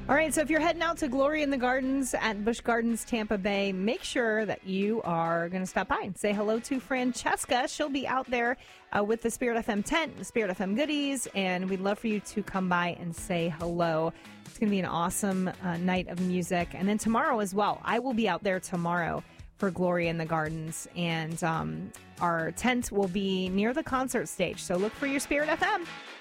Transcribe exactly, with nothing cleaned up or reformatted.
All right, so if you're heading out to Glory in the Gardens at Busch Gardens, Tampa Bay, make sure that you are going to stop by and say hello to Francesca. She'll be out there uh, with the Spirit F M tent, the Spirit F M goodies, and we'd love for you to come by and say hello. It's going to be an awesome uh, night of music. And then tomorrow as well, I will be out there tomorrow for Glory in the Gardens, and um, our tent will be near the concert stage. So look for your Spirit F M.